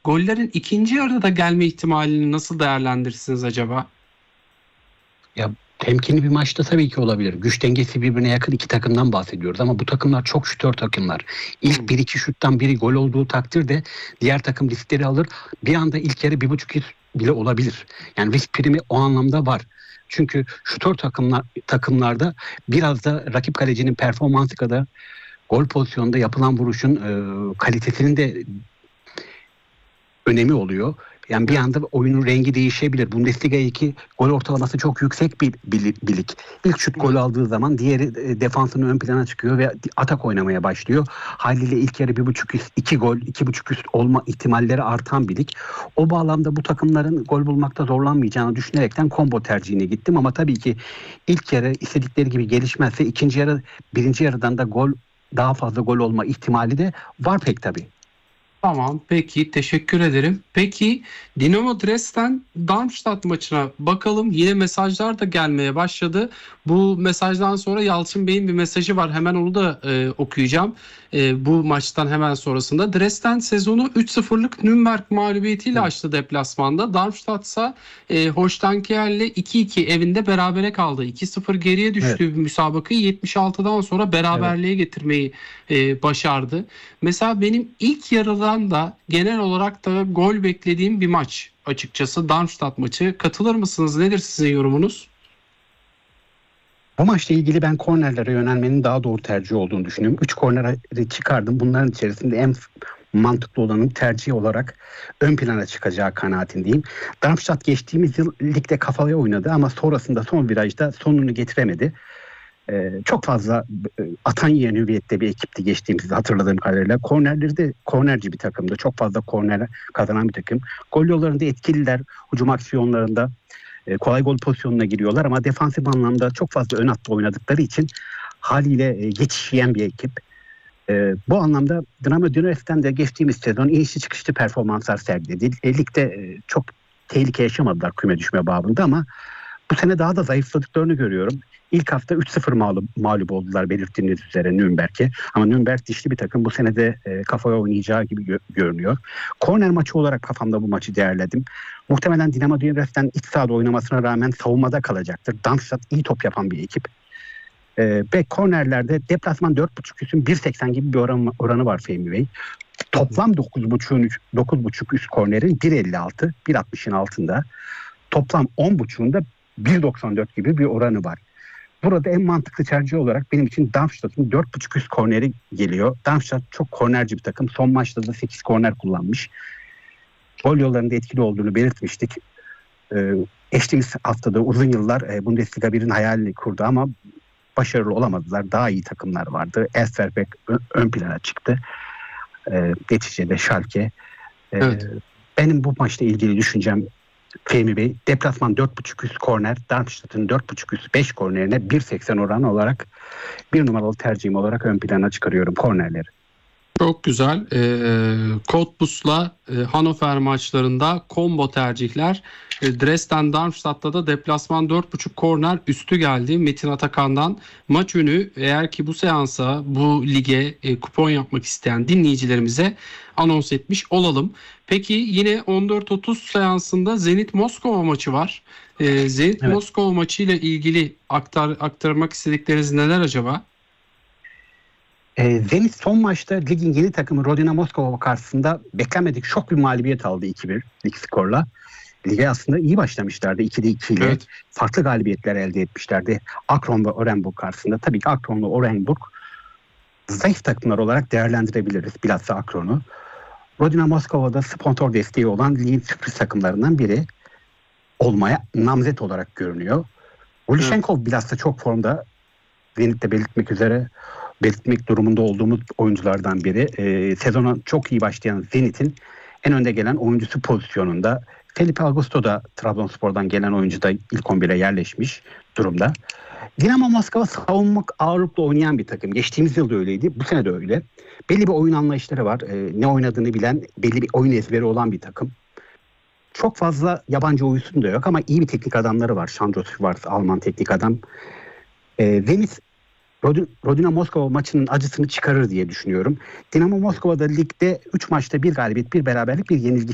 Gollerin ikinci yarıda da gelme ihtimalini nasıl değerlendirirsiniz acaba? Ya temkinli bir maçta tabii ki olabilir. Güç dengesi birbirine yakın iki takımdan bahsediyoruz ama bu takımlar çok şutör takımlar. İlk bir iki şuttan biri gol olduğu takdirde diğer takım riskleri alır. Bir anda ilk yarı 1,5 bile olabilir. Yani risk primi o anlamda var. Çünkü şutör takımlarda biraz da rakip kalecinin performansı kadar gol pozisyonunda yapılan vuruşun kalitesinin de önemi oluyor. Yani bir anda oyunun rengi değişebilir. Bundesliga 2 gol ortalaması çok yüksek bir lig. İlk şut gol aldığı zaman diğeri defansının ön plana çıkıyor ve atak oynamaya başlıyor. Haliyle ilk yarı 1,5 üst, 2 gol, 2,5 üst olma ihtimalleri artan bir lig. O bağlamda bu takımların gol bulmakta zorlanmayacağını düşünerekten combo tercihine gittim. Ama tabii ki ilk yarı istedikleri gibi gelişmezse ikinci yarı birinci yarıdan da daha fazla gol olma ihtimali de var pek tabii. Tamam, peki, teşekkür ederim. Peki Dinamo Dresden Darmstadt maçına bakalım. Yine mesajlar da gelmeye başladı. Bu mesajdan sonra Yalçın Bey'in bir mesajı var. Hemen onu da okuyacağım. Bu maçtan hemen sonrasında. Dresden sezonu 3-0'lık Nürnberg mağlubiyetiyle açtı deplasmanda. Darmstadt ise Holstein-Kiel'le 2-2 evinde berabere kaldı. 2-0 geriye düştüğü bir müsabakayı 76'dan sonra beraberliğe getirmeyi başardı. Mesela benim ilk yarıdan da genel olarak da gol beklediğim bir maç açıkçası Darmstadt maçı. Katılır mısınız? Nedir sizin yorumunuz? Bu maçla ilgili ben kornerlere yönelmenin daha doğru tercih olduğunu düşünüyorum. 3 korneri çıkardım. Bunların içerisinde en mantıklı olanın tercih olarak ön plana çıkacağı kanaatindeyim. Darmstadt geçtiğimiz yıl ligde kafaya oynadı ama sonrasında son virajda sonunu getiremedi. Çok fazla atan yiyen hüviyette bir ekipti geçtiğimiz hatırladığım kadarıyla. Kornerleri de kornerci bir takımdı. Çok fazla korner kazanan bir takım. Gol yollarında etkililer, hücum aksiyonlarında kolay gol pozisyonuna giriyorlar ama defansif anlamda çok fazla ön hatta oynadıkları için haliyle geçiş yiyen bir ekip. Bu anlamda Dinamo Dresden de geçtiğimiz sezon inişli çıkışlı performanslar sergiledi. Ligde çok tehlike yaşamadılar küme düşme babında ama bu sene daha da zayıfladıklarını görüyorum. İlk hafta 3-0 mağlup oldular belirttiğiniz üzere Nürnberg'e. Ama Nürnberg dişli bir takım. Bu sene de kafaya oynayacağı gibi görünüyor. Korner maçı olarak kafamda bu maçı değerledim. Muhtemelen Dinamo Dresden iç sahada oynamasına rağmen savunmada kalacaktır. Darmstadt iyi top yapan bir ekip. Ve kornerlerde deplasman 4,5 üstün 1,80 gibi bir oranı var Fehmi Bey. Toplam 9,5 üst kornerin 1,56, 1,60'ın altında. Toplam 10,5'unda da 1,94 gibi bir oranı var. Burada en mantıklı tercih olarak benim için Darmstadt'ın 4,5 üst korneri geliyor. Darmstadt çok kornerci bir takım. Son maçta da 8 korner kullanmış. Gol yollarında etkili olduğunu belirtmiştik. Geçtiğimiz haftada uzun yıllar Bundesliga 1'in hayalini kurdu ama başarılı olamadılar. Daha iyi takımlar vardı. Elfsberg ön plana çıktı. Neticede Schalke. Evet. Benim bu maçla ilgili düşüncem Fehmi Bey, deplasman 4,5 üst korner, Darmstadt'ın 4,5 üst 5 kornerine 1,80 oranı olarak bir numaralı tercihim olarak ön plana çıkarıyorum kornerleri. Çok güzel. Cottbus'la Hannover maçlarında combo tercihler. Dresden Darmstadt'ta da deplasman 4,5 korner üstü geldi Metin Atakan'dan. Maç önü eğer ki bu seansa, bu lige kupon yapmak isteyen dinleyicilerimize anons etmiş olalım. Peki yine 14.30 seansında Zenit Moskova maçı var. Zenit Moskova maçı ile ilgili aktarmak istedikleriniz neler acaba? Zenit son maçta ligin yeni takımı Rodina Moskova karşısında beklenmedik şok bir mağlubiyet aldı 2-1 lig skorla. Lige aslında iyi başlamışlardı 2'de 2 ile. Evet. Farklı galibiyetler elde etmişlerdi. Akron ve Orenburg karşısında. Tabii ki Akron ve Orenburg zayıf takımlar olarak değerlendirebiliriz. Bilhassa Akron'u. Rodina Moskova'da sponsor desteği olan ligin sürpriz takımlarından biri olmaya namzet olarak görünüyor. Volishenkov bilhassa çok formda. Zenit'te belirtmek durumunda olduğumuz oyunculardan biri. Sezona çok iyi başlayan Zenit'in en önde gelen oyuncusu pozisyonunda. Felipe Augusto da Trabzonspor'dan gelen oyuncu da ilk 11'e yerleşmiş durumda. Dinamo Moskova savunmak ağırlıklı oynayan bir takım. Geçtiğimiz yıl da öyleydi. Bu sene de öyle. Belli bir oyun anlayışları var. Ne oynadığını bilen, belli bir oyun ezberi olan bir takım. Çok fazla yabancı oyuncusu da yok ama iyi bir teknik adamları var. Sandro Schwarz, Alman teknik adam. Zenit Rodina Moskova maçının acısını çıkarır diye düşünüyorum. Dinamo Moskova'da ligde 3 maçta 1 galibiyet, 1 beraberlik, 1 yenilgi